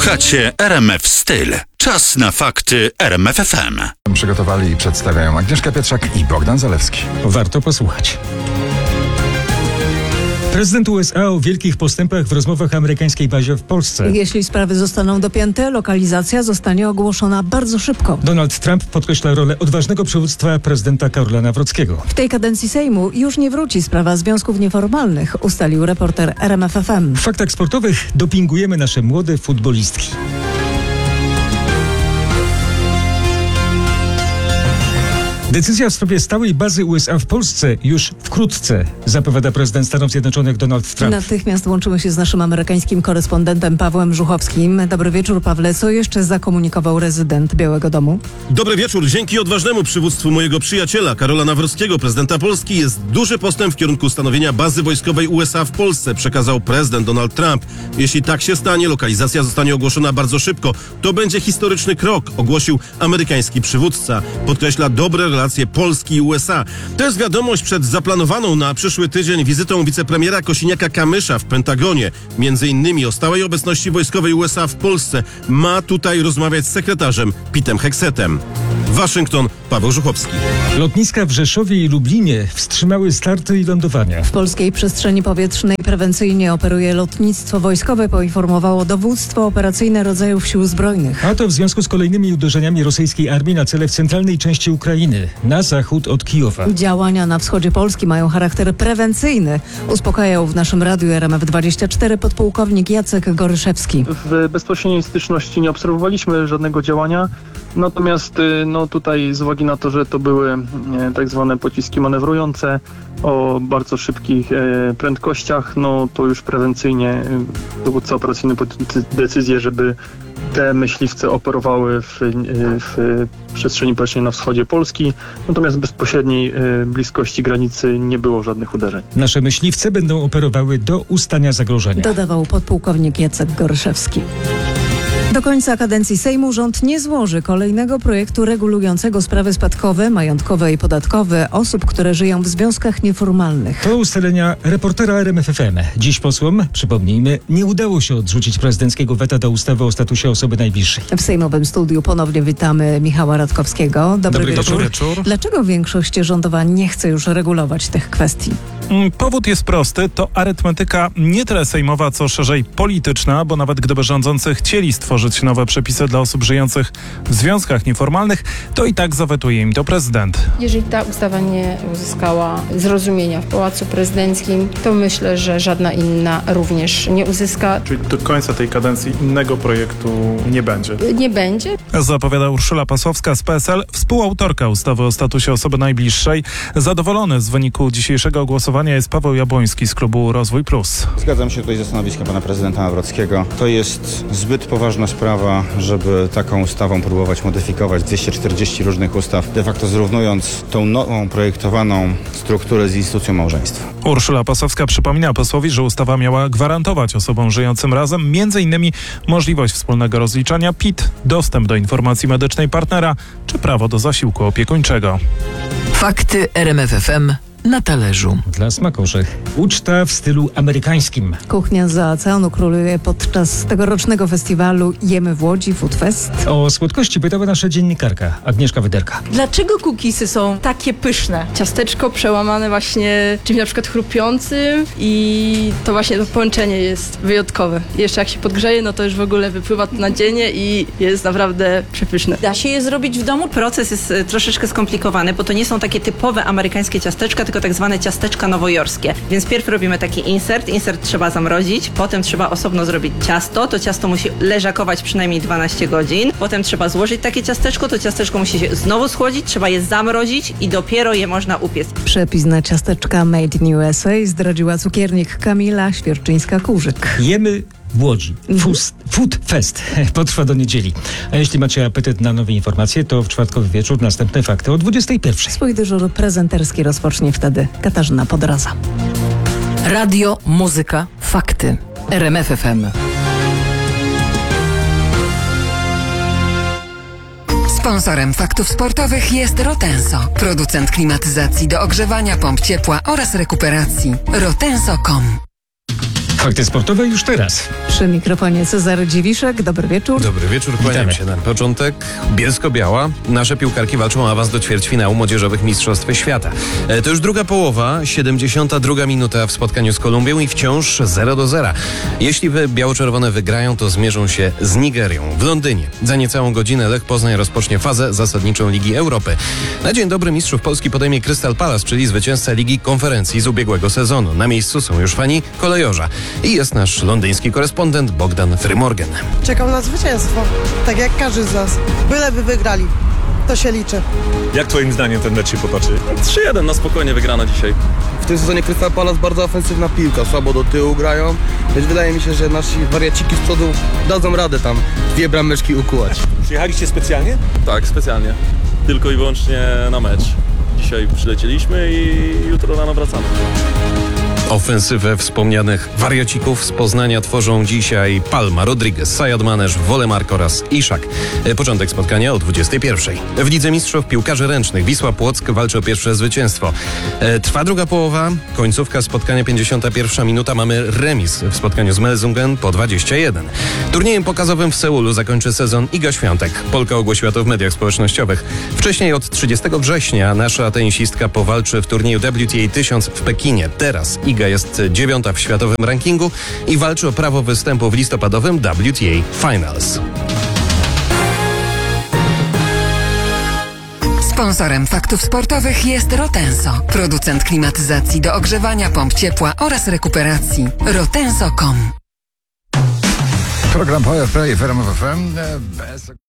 Słuchacie RMF Styl. Czas na fakty RMF FM. Przygotowali i przedstawiają Agnieszka Pietrzak i Bogdan Zalewski. Warto posłuchać. Prezydent USA o wielkich postępach w rozmowach o amerykańskiej bazie w Polsce. Jeśli sprawy zostaną dopięte, lokalizacja zostanie ogłoszona bardzo szybko. Donald Trump podkreśla rolę odważnego przywództwa prezydenta Karola Nawrockiego. W tej kadencji Sejmu już nie wróci sprawa związków nieformalnych, ustalił reporter RMF FM. W faktach sportowych dopingujemy nasze młode futbolistki. Decyzja w sprawie stałej bazy USA w Polsce już wkrótce, zapowiada prezydent Stanów Zjednoczonych Donald Trump. Natychmiast łączymy się z naszym amerykańskim korespondentem Pawłem Żuchowskim. Dobry wieczór, Pawle. Co jeszcze zakomunikował rezydent Białego Domu? Dobry wieczór. Dzięki odważnemu przywództwu mojego przyjaciela Karola Nawrockiego, prezydenta Polski, jest duży postęp w kierunku ustanowienia bazy wojskowej USA w Polsce, przekazał prezydent Donald Trump. Jeśli tak się stanie, lokalizacja zostanie ogłoszona bardzo szybko. To będzie historyczny krok, ogłosił amerykański przywódca. Podkreśla dobre relacje Polski i USA. To jest wiadomość przed zaplanowaną na przyszły tydzień wizytą wicepremiera Kosiniaka-Kamysza w Pentagonie. Między innymi o stałej obecności wojskowej USA w Polsce ma tutaj rozmawiać z sekretarzem Petem Heksetem. Waszyngton, Paweł Żuchowski. Lotniska w Rzeszowie i Lublinie wstrzymały starty i lądowania. W polskiej przestrzeni powietrznej prewencyjnie operuje lotnictwo wojskowe, poinformowało dowództwo operacyjne rodzajów sił zbrojnych. A to w związku z kolejnymi uderzeniami rosyjskiej armii na cele w centralnej części Ukrainy, na zachód od Kijowa. Działania na wschodzie Polski mają charakter prewencyjny, uspokajał w naszym radiu RMF24 podpułkownik Jacek Goryszewski. W bezpośredniej styczności nie obserwowaliśmy żadnego działania, natomiast tutaj z uwagi na to, że to były tak zwane pociski manewrujące o bardzo szybkich prędkościach, to już prewencyjnie dowódca operacyjny podjął decyzję, żeby te myśliwce operowały w przestrzeni powietrznej na wschodzie Polski, natomiast w bezpośredniej bliskości granicy nie było żadnych uderzeń. Nasze myśliwce będą operowały do ustania zagrożenia, dodawał podpułkownik Jacek Goryszewski. Do końca kadencji Sejmu rząd nie złoży kolejnego projektu regulującego sprawy spadkowe, majątkowe i podatkowe osób, które żyją w związkach nieformalnych. To ustalenia reportera RMF FM. Dziś posłom, przypomnijmy, nie udało się odrzucić prezydenckiego weta do ustawy o statusie osoby najbliższej. W sejmowym studiu ponownie witamy Michała Radkowskiego. Dobry wieczór. Dlaczego większość rządowa nie chce już regulować tych kwestii? Powód jest prosty, to arytmetyka nie tyle sejmowa, co szerzej polityczna, bo nawet gdyby rządzący chcieli stworzyć nowe przepisy dla osób żyjących w związkach nieformalnych, to i tak zawetuje im to prezydent. Jeżeli ta ustawa nie uzyskała zrozumienia w Pałacu Prezydenckim, to myślę, że żadna inna również nie uzyska. Czyli do końca tej kadencji innego projektu nie będzie? Nie będzie. Zapowiada Urszula Pasławska z PSL, współautorka ustawy o statusie osoby najbliższej. Zadowolony z wyniku dzisiejszego głosowania jest Paweł Jabłoński z klubu Rozwój Plus. Zgadzam się tutaj ze stanowiskiem pana prezydenta Nawrockiego. To jest zbyt poważna sprawa, żeby taką ustawą próbować modyfikować 240 różnych ustaw, de facto zrównując tą nową, projektowaną strukturę z instytucją małżeństwa. Urszula Pasławska przypomina posłowi, że ustawa miała gwarantować osobom żyjącym razem m.in. możliwość wspólnego rozliczania PIT, dostęp do informacji medycznej partnera czy prawo do zasiłku opiekuńczego. Fakty RMF FM na talerzu. Dla smakoszek. Uczta w stylu amerykańskim. Kuchnia z oceanu króluje podczas tegorocznego festiwalu Jemy w Łodzi Food Fest. O słodkości pytała nasza dziennikarka Agnieszka Wyderka. Dlaczego cookiesy są takie pyszne? Ciasteczko przełamane właśnie czymś na przykład chrupiącym i to właśnie to połączenie jest wyjątkowe. Jeszcze jak się podgrzeje, to już w ogóle wypływa to nadzienie i jest naprawdę przepyszne. Da się je zrobić w domu? Proces jest troszeczkę skomplikowany, bo to nie są takie typowe amerykańskie ciasteczka, tylko tak zwane ciasteczka nowojorskie. Więc pierw robimy taki insert trzeba zamrozić, potem trzeba osobno zrobić ciasto, to ciasto musi leżakować przynajmniej 12 godzin, potem trzeba złożyć takie ciasteczko, to ciasteczko musi się znowu schłodzić, trzeba je zamrozić i dopiero je można upiec. Przepis na ciasteczka Made in USA zdradziła cukiernik Kamila Świerczyńska-Kurzyk. Jemy w Łodzi. Food Fest potrwa do niedzieli. A jeśli macie apetyt na nowe informacje, to w czwartkowy wieczór następne fakty o 21:00. Swój dyżur prezenterski rozpocznie wtedy Katarzyna Podraza. Radio, muzyka, fakty. RMF FM. Sponsorem faktów sportowych jest Rotenso, producent klimatyzacji do ogrzewania, pomp ciepła oraz rekuperacji. Rotenso.com. Fakty sportowe już teraz. Przy mikrofonie Cezary Dziwiszek. Dobry wieczór. Dobry wieczór, kłaniam się na początek. Bielsko-Biała. Nasze piłkarki walczą o awans do ćwierćfinału młodzieżowych Mistrzostw Świata. To już druga połowa, 72 minuta w spotkaniu z Kolumbią i wciąż 0-0. Jeśli biało-czerwone wygrają, to zmierzą się z Nigerią w Londynie. Za niecałą godzinę Lech Poznań rozpocznie fazę zasadniczą Ligi Europy. Na dzień dobry mistrzów Polski podejmie Crystal Palace, czyli zwycięzca Ligi Konferencji z ubiegłego sezonu. Na miejscu są już fani kolejorza. I jest nasz londyński korespondent Bogdan Frymorgan. Czekam na zwycięstwo, tak jak każdy z nas. Byleby wygrali, to się liczy. Jak twoim zdaniem ten mecz się potoczy? 3-1 na spokojnie wygrana dzisiaj. W tym sezonie Crystal Palace bardzo ofensywna piłka, słabo do tyłu grają, więc wydaje mi się, że nasi wariaciki z przodu dadzą radę tam 2 brameczki ukułać. Przyjechaliście specjalnie? Tak, specjalnie. Tylko i wyłącznie na mecz. Dzisiaj przylecieliśmy i jutro rano wracamy. Ofensywę wspomnianych wariacików z Poznania tworzą dzisiaj Palma, Rodriguez, Sajad Manesz, Wolemark oraz Iszak. Początek spotkania o 21:00. W Lidze Mistrzów Piłkarzy Ręcznych Wisła Płock walczy o pierwsze zwycięstwo. Trwa druga połowa, końcówka spotkania 51 minuta. Mamy remis w spotkaniu z Melsungen po 21. Turniejem pokazowym w Seulu zakończy sezon Iga Świątek. Polka ogłosiła to w mediach społecznościowych. Wcześniej od 30 września nasza tenisistka powalczy w turnieju WTA 1000 w Pekinie. Teraz Iga jest 9. w światowym rankingu i walczy o prawo występu w listopadowym WTA Finals. Sponsorem faktów sportowych jest Rotenso, producent klimatyzacji do ogrzewania, pomp ciepła oraz rekuperacji. Rotenso.com. Program Power Play w RMF FM.